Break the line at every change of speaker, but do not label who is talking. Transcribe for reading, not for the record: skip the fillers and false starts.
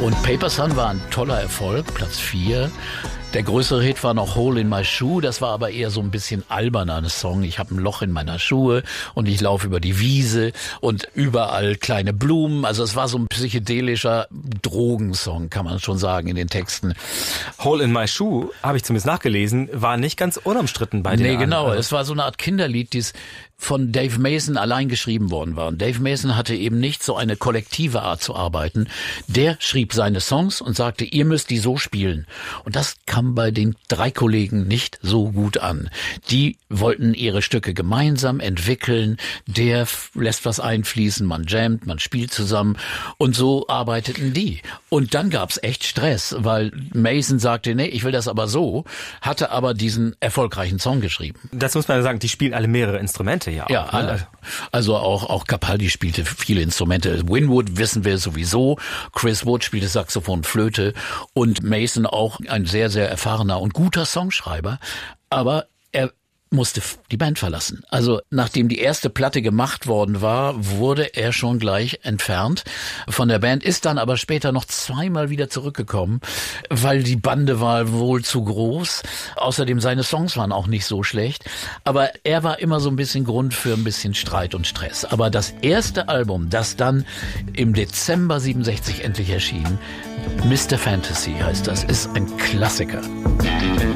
Und Paper Sun war ein toller Erfolg, Platz 4. Der größere Hit war noch Hole in My Shoe, das war aber eher so ein bisschen alberner Song. Ich habe ein Loch in meiner Schuhe und ich laufe über die Wiese und überall kleine Blumen. Also es war so ein psychedelischer Drogensong, kann man schon sagen, in den Texten.
Hole in My Shoe, habe ich zumindest nachgelesen, war nicht ganz unumstritten bei den
Nee, genau. Es war so eine Art Kinderlied, das von Dave Mason allein geschrieben worden war. Und Dave Mason hatte eben nicht so eine kollektive Art zu arbeiten. Der schrieb seine Songs und sagte, ihr müsst die so spielen. Und das kam bei den 3 Kollegen nicht so gut an. Die wollten ihre Stücke gemeinsam entwickeln. Der lässt was einfließen, man jammt, man spielt zusammen. Und so arbeiteten die. Und dann gab's echt Stress, weil Mason sagte, nee, ich will das aber so, hatte aber diesen erfolgreichen Song geschrieben.
Das muss man sagen, die spielen alle mehrere Instrumente.
Ja, alle. Also auch Capaldi spielte viele Instrumente. Winwood wissen wir sowieso. Chris Wood spielte Saxophon, Flöte und Mason auch ein sehr, sehr erfahrener und guter Songschreiber. Aber er musste die Band verlassen. Also nachdem die erste Platte gemacht worden war, wurde er schon gleich entfernt von der Band, ist dann aber später noch 2-mal wieder zurückgekommen, weil die Bande war wohl zu groß. Außerdem seine Songs waren auch nicht so schlecht. Aber er war immer so ein bisschen Grund für ein bisschen Streit und Stress. Aber das erste Album, das dann im Dezember 67 endlich erschien, Mr. Fantasy heißt das, ist ein Klassiker.